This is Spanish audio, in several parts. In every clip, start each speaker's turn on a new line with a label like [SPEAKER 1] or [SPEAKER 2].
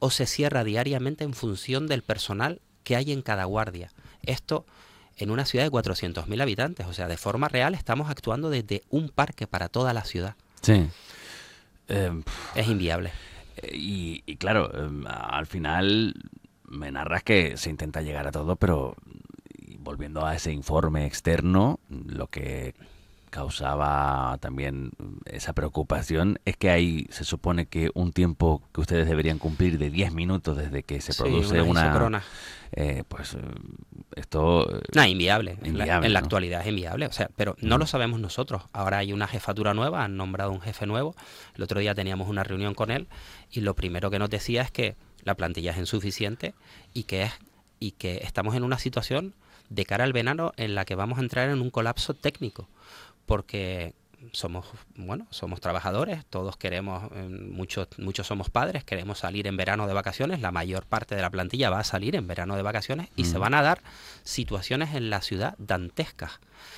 [SPEAKER 1] o se cierra diariamente en función del personal que hay en cada guardia. Esto en una ciudad de 400.000 habitantes, o sea, de forma real estamos actuando desde un parque para toda la ciudad.
[SPEAKER 2] Sí.
[SPEAKER 1] Es inviable.
[SPEAKER 2] Y claro, al final me narras que se intenta llegar a todo, pero volviendo a ese informe externo, lo que causaba también esa preocupación es que hay, se supone que un tiempo que ustedes deberían cumplir de 10 minutos desde que se
[SPEAKER 1] Sí,
[SPEAKER 2] produce
[SPEAKER 1] unas
[SPEAKER 2] una...
[SPEAKER 1] isócronas.
[SPEAKER 2] Pues esto...
[SPEAKER 1] No, inviable.
[SPEAKER 2] inviable,
[SPEAKER 1] En la
[SPEAKER 2] ¿no?
[SPEAKER 1] actualidad es inviable. O sea, pero no lo sabemos nosotros. Ahora hay una jefatura nueva, han nombrado un jefe nuevo. El otro día teníamos una reunión con él y lo primero que nos decía es que la plantilla es insuficiente y que estamos en una situación de cara al verano en la que vamos a entrar en un colapso técnico. Porque somos trabajadores, todos queremos, muchos somos padres, queremos salir en verano de vacaciones, la mayor parte de la plantilla va a salir en verano de vacaciones y se van a dar situaciones en la ciudad dantescas.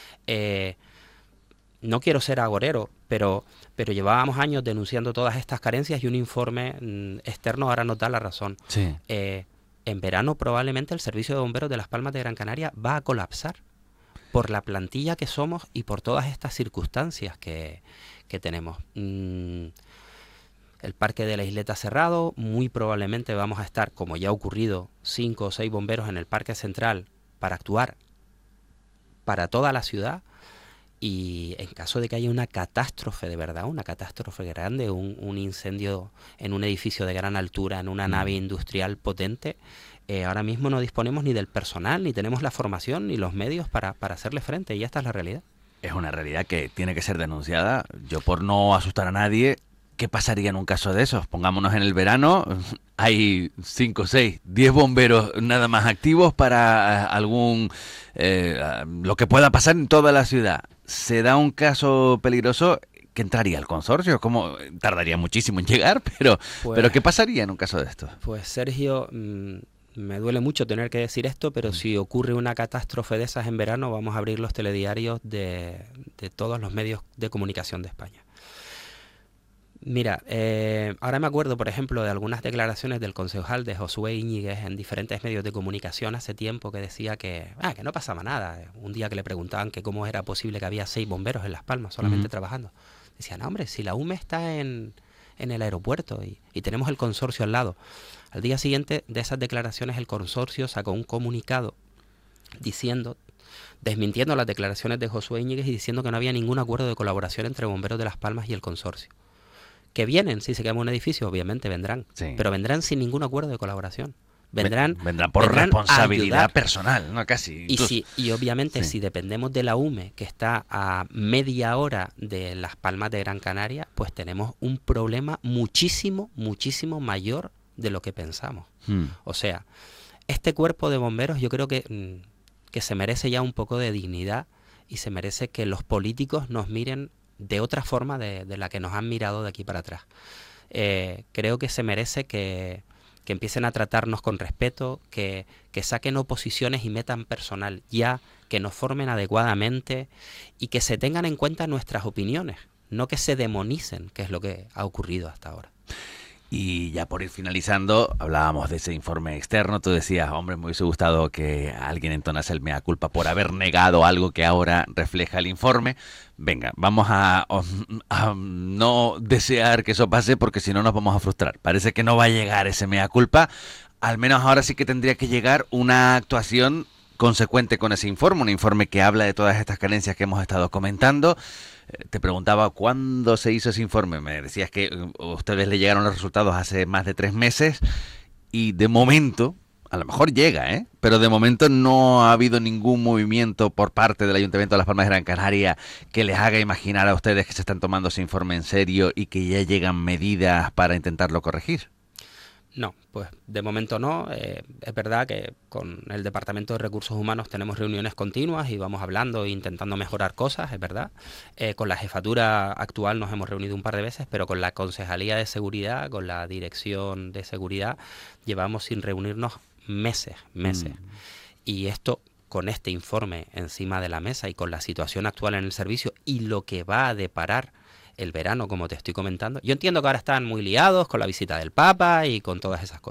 [SPEAKER 1] No quiero ser agorero, pero llevábamos años denunciando todas estas carencias y un informe externo ahora nos da la razón.
[SPEAKER 2] Sí.
[SPEAKER 1] En verano probablemente el servicio de bomberos de Las Palmas de Gran Canaria va a colapsar por la plantilla que somos y por todas estas circunstancias que tenemos. El parque de la Isleta cerrado, muy probablemente vamos a estar, como ya ha ocurrido, 5 o 6 bomberos en el parque central para actuar para toda la ciudad, y en caso de que haya una catástrofe de verdad, una catástrofe grande, un incendio en un edificio de gran altura, en una nave industrial potente, ahora mismo no disponemos ni del personal, ni tenemos la formación, ni los medios para hacerle frente, y esta es la realidad.
[SPEAKER 2] Es una realidad que tiene que ser denunciada. Yo, por no asustar a nadie, ¿qué pasaría en un caso de esos? Pongámonos en el verano, hay 5, 6, 10 bomberos nada más activos para algún... lo que pueda pasar en toda la ciudad. Se da un caso peligroso, ¿qué entraría al consorcio? ¿Cómo? Tardaría muchísimo en llegar, pero ¿qué pasaría en un caso de esto?
[SPEAKER 1] Pues Sergio, me duele mucho tener que decir esto, pero si ocurre una catástrofe de esas en verano, vamos a abrir los telediarios de todos los medios de comunicación de España. Mira, ahora me acuerdo, por ejemplo, de algunas declaraciones del concejal de Josué Íñiguez en diferentes medios de comunicación hace tiempo, que decía que no pasaba nada. Un día que le preguntaban que cómo era posible que había 6 bomberos en Las Palmas solamente trabajando. Decía, no hombre, si la UME está en el aeropuerto y tenemos el consorcio al lado. Al día siguiente de esas declaraciones el consorcio sacó un comunicado desmintiendo las declaraciones de Josué Íñiguez y diciendo que no había ningún acuerdo de colaboración entre bomberos de Las Palmas y el consorcio. Que vienen, si se quema un edificio, obviamente vendrán,
[SPEAKER 2] sí,
[SPEAKER 1] pero vendrán sin ningún acuerdo de colaboración. Vendrán
[SPEAKER 2] por responsabilidad personal, ¿no? Casi.
[SPEAKER 1] Y obviamente si dependemos de la UME, que está a media hora de Las Palmas de Gran Canaria, pues tenemos un problema muchísimo, muchísimo mayor de lo que pensamos. O sea, este cuerpo de bomberos yo creo que se merece ya un poco de dignidad y se merece que los políticos nos miren de otra forma de la que nos han mirado de aquí para atrás. Creo que se merece que empiecen a tratarnos con respeto, que saquen oposiciones y metan personal ya, que nos formen adecuadamente y que se tengan en cuenta nuestras opiniones, no que se demonicen, que es lo que ha ocurrido hasta ahora.
[SPEAKER 2] Y ya por ir finalizando, hablábamos de ese informe externo. Tú decías, hombre, me hubiese gustado que alguien entonase el mea culpa por haber negado algo que ahora refleja el informe. Venga, vamos a no desear que eso pase, porque si no nos vamos a frustrar. Parece que no va a llegar ese mea culpa. Al menos ahora sí que tendría que llegar una actuación consecuente con ese informe, un informe que habla de todas estas carencias que hemos estado comentando. Te preguntaba cuándo se hizo ese informe. Me decías que ustedes le llegaron los resultados hace más de 3 meses y de momento, a lo mejor llega, pero de momento no ha habido ningún movimiento por parte del Ayuntamiento de Las Palmas de Gran Canaria que les haga imaginar a ustedes que se están tomando ese informe en serio y que ya llegan medidas para intentarlo corregir.
[SPEAKER 1] No, pues de momento no. Es verdad que con el Departamento de Recursos Humanos tenemos reuniones continuas y vamos hablando e intentando mejorar cosas, es verdad. Con la jefatura actual nos hemos reunido un par de veces, pero con la Concejalía de Seguridad, con la Dirección de Seguridad, llevamos sin reunirnos meses. Y esto, con este informe encima de la mesa y con la situación actual en el servicio y lo que va a deparar el verano, como te estoy comentando. Yo entiendo que ahora están muy liados con la visita del Papa y con todas esas cosas.